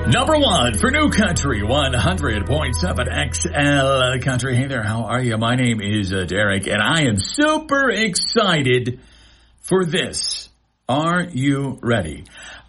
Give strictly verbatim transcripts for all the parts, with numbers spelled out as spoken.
Number one for New Country, one hundred point seven X L Country. Hey there, how are you? My name is uh, Derek, and I am super excited for this. Are you ready?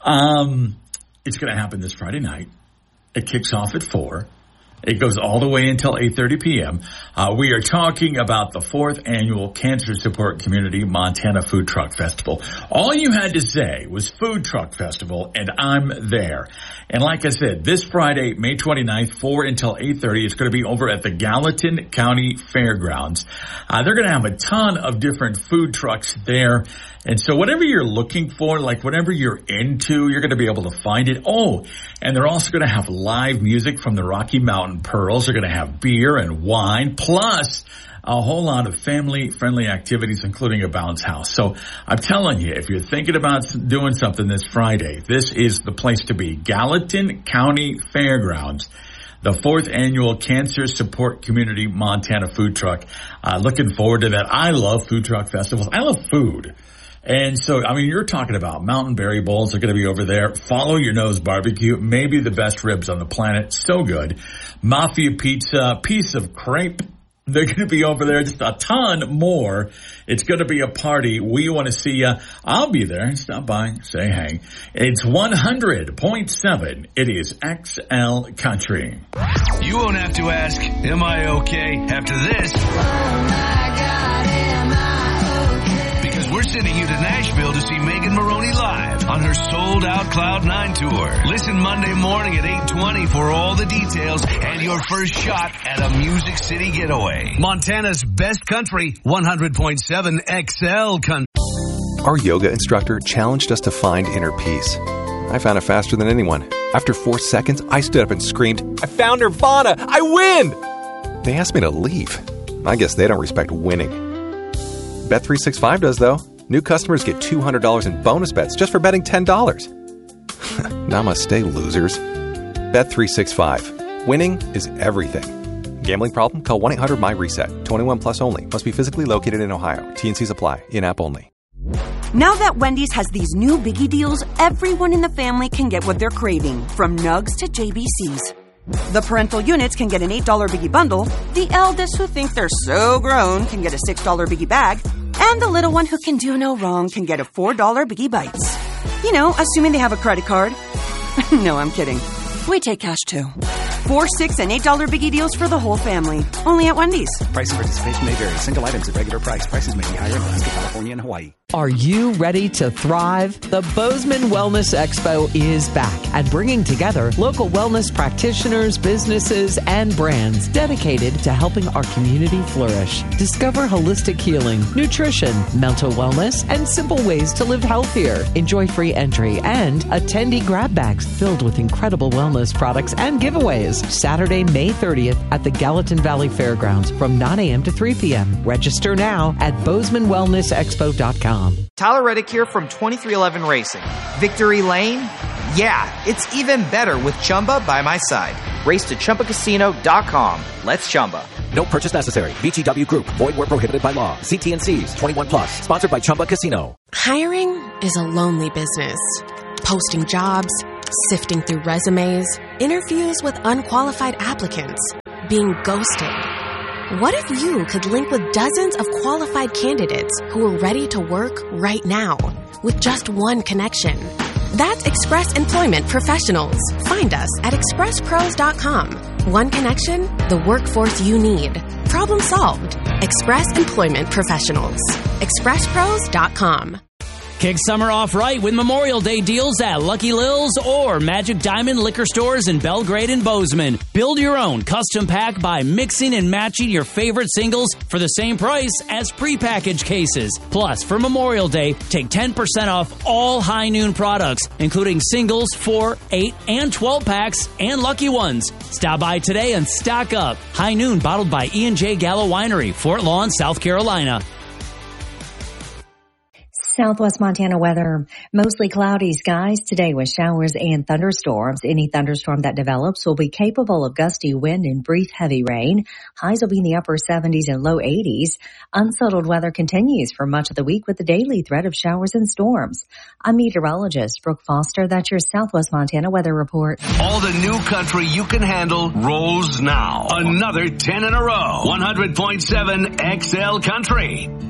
Um, it's going to happen this Friday night. It kicks off at four. It goes all the way until eight thirty p.m. Uh, we are talking about the fourth annual Cancer Support Community Montana Food Truck Festival. All you had to say was Food Truck Festival, and I'm there. And like I said, this Friday, May twenty-ninth, four until eight thirty, it's going to be over at the Gallatin County Fairgrounds. Uh, they're going to have a ton of different food trucks there. And so whatever you're looking for, like whatever you're into, you're going to be able to find it. Oh, and they're also going to have live music from the Rocky Mountain Pearls. They're going to have beer and wine, plus a whole lot of family-friendly activities, including a bounce house. So I'm telling you, if you're thinking about doing something this Friday, this is the place to be. Gallatin County Fairgrounds, the fourth annual Cancer Support Community Montana Food Truck. Uh, looking forward to that. I love food truck festivals. I love food. And so, I mean, you're talking about Mountain Berry Bowls are going to be over there. Follow Your Nose Barbecue, maybe the best ribs on the planet. So good. Mafia Pizza, Piece of Crepe. They're going to be over there. Just a ton more. It's going to be a party. We want to see you. I'll be there. Stop by. Say hey. It's one hundred point seven. It is X L Country. You won't have to ask, am I okay after this? Oh my God, am I okay? Because we're sending you to Nashville to see Megan Maroney live on her sold-out Cloud nine tour. Listen Monday morning at eight twenty for all the details and your first shot at a Music City getaway. Montana's best country, one hundred point seven X L Country. Our yoga instructor challenged us to find inner peace. I found it faster than anyone. After four seconds, I stood up and screamed, "I found Nirvana! I win!" They asked me to leave. I guess they don't respect winning. Bet three sixty-five does, though. New customers get two hundred dollars in bonus bets just for betting ten dollars. Namaste, losers. Bet three sixty-five. Winning is everything. Gambling problem? Call one eight hundred my reset. twenty-one plus only. Must be physically located in Ohio. T N Cs apply. In-app only. Now that Wendy's has these new biggie deals, everyone in the family can get what they're craving, from nugs to J B Cs. The parental units can get an eight dollar biggie bundle, the eldest who think they're so grown can get a six dollar biggie bag, and the little one who can do no wrong can get a four dollar biggie bites. You know, assuming they have a credit card. No, I'm kidding. We take cash too. Four, six, and eight dollar biggie deals for the whole family. Only at Wendy's. Price and participation may vary. Single items at regular price. Prices may be higher in Alaska, California, and Hawaii. Are you ready to thrive? The Bozeman Wellness Expo is back and bringing together local wellness practitioners, businesses, and brands dedicated to helping our community flourish. Discover holistic healing, nutrition, mental wellness, and simple ways to live healthier. Enjoy free entry and attendee grab bags filled with incredible wellness products and giveaways. Saturday, May thirtieth at the Gallatin Valley Fairgrounds from nine a.m. to three p.m. Register now at bozeman wellness expo dot com. Tyler Reddick here from twenty-three eleven Racing. Victory Lane? Yeah, it's even better with Chumba by my side. Race to Chumba Casino dot com. Let's Chumba. No purchase necessary. V G W Group. Void where prohibited by law. See T N Cs. twenty-one plus. Sponsored by Chumba Casino. Hiring is a lonely business. Posting jobs, sifting through resumes, interviews with unqualified applicants, being ghosted. What if you could link with dozens of qualified candidates who are ready to work right now with just one connection? That's Express Employment Professionals. Find us at express pros dot com. One connection, the workforce you need. Problem solved. Express Employment Professionals. express pros dot com. Kick summer off right with Memorial Day deals at Lucky Lil's or Magic Diamond liquor stores in Belgrade and Bozeman. Build your own custom pack by mixing and matching your favorite singles for the same price as prepackaged cases. Plus, for Memorial Day, take ten percent off all High Noon products, including singles, four, eight, and twelve packs, and Lucky Ones. Stop by today and stock up. High Noon, bottled by E and J Gallo Winery, Fort Lawn, South Carolina. Southwest Montana weather. Mostly cloudy skies today with showers and thunderstorms. Any thunderstorm that develops will be capable of gusty wind and brief heavy rain. Highs will be in the upper seventies and low eighties. Unsettled weather continues for much of the week with the daily threat of showers and storms. I'm meteorologist Brooke Foster. That's your Southwest Montana weather report. All the new country you can handle rolls now. Another ten in a row. one hundred point seven X L Country.